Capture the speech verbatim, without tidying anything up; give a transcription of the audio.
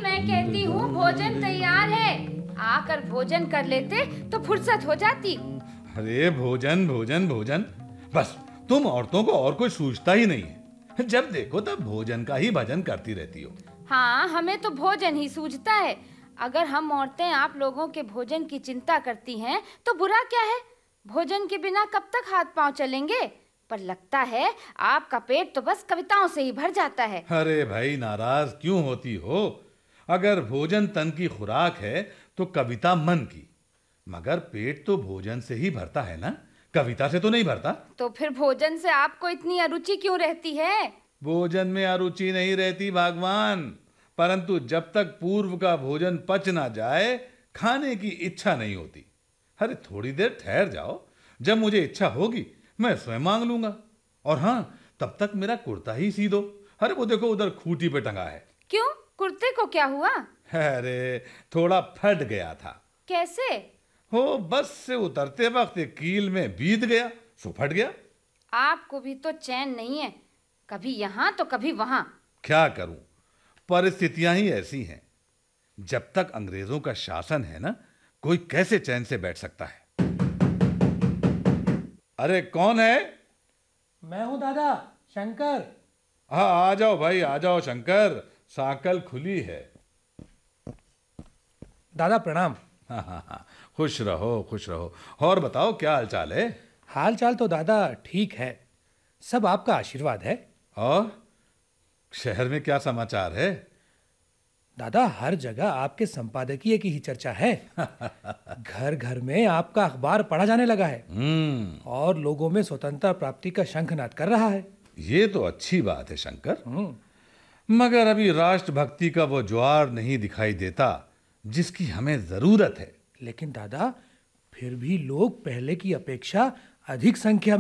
मैं कहती हूँ भोजन तैयार है। आकर भोजन कर लेते तो फुर्सत हो जाती। अरे भोजन भोजन भोजन, बस तुम औरतों को और कोई सूझता ही नहीं है। जब देखो तब भोजन का ही भजन करती रहती हो। हाँ, हमें तो भोजन ही सूझता है। अगर हम औरतें आप लोगों के भोजन की चिंता करती हैं तो बुरा क्या है? भोजन के बिना कब तक हाथ पांव चलेंगे? पर लगता है आपका पेट तो बस कविताओं से ही भर जाता है। अरे भाई, नाराज क्यों होती हो? अगर भोजन तन की खुराक है तो कविता मन की, मगर पेट तो भोजन से ही भरता है ना, कविता से तो नहीं भरता। तो फिर भोजन से आपको इतनी अरुचि क्यों रहती है? भोजन में अरुचि नहीं रहती भगवान, परंतु जब तक पूर्व का भोजन पच ना जाए खाने की इच्छा नहीं होती। अरे थोड़ी देर ठहर जाओ, जब मुझे इच्छा होगी मैं स्वयं मांग लूंगा। और हाँ, तब तक मेरा कुर्ता ही सी दो। अरे वो देखो उधर खूंटी पे टंगा है। क्यों, कुर्ते को क्या हुआ? अरे थोड़ा फट गया था। कैसे? हो, बस से उतरते वक्त एक कील में बीत गया, सो फट गया। आपको भी तो चैन नहीं है, कभी यहाँ तो कभी वहाँ। क्या करूं, परिस्थितियां ही ऐसी हैं। जब तक अंग्रेजों का शासन है ना, कोई कैसे चैन से बैठ सकता है। अरे कौन है? मैं हूं दादा, शंकर। हाँ आ जाओ भाई, आ जाओ शंकर, साकल खुली है। दादा प्रणाम। हाँ हाँ हाँ, खुश रहो खुश रहो। और बताओ क्या हालचाल है? हाल चाल तो दादा ठीक है, सब आपका आशीर्वाद है। और शहर में क्या समाचार है? दादा हर जगह आपके संपादकीय की ही चर्चा है। घर घर में आपका अखबार पढ़ा जाने लगा है हम्म, और लोगों में स्वतंत्रता प्राप्ति का शंखनाद कर रहा है। ये तो अच्छी बात है शंकर, हम्म। मगर अभी राष्ट्रभक्ति का वो ज्वार नहीं दिखाई देता जिसकी हमें जरूरत है। लेकिन दादा फिर भी लोग पहले की अपेक्षा अधिक संख्या